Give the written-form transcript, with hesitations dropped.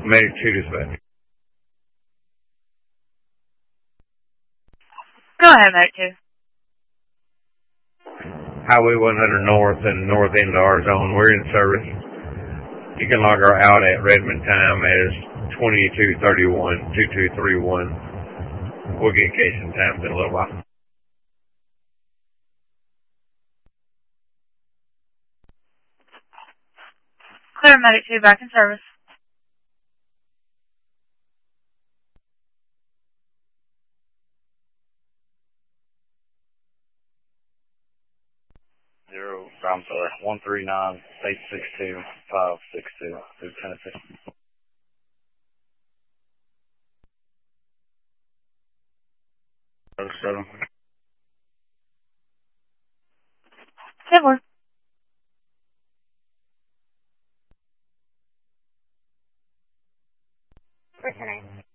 Medic 2 dispatch. Go ahead, Medic 2. Highway 100 North and north end of our zone. We're in service. You can log our out at Redmond time as 2231, 2231. We'll get casing times in a little while. Clear, Medic 2, back in service. I'm sorry, 139-862-562 through Tennessee. Seven. Good work. What's the name?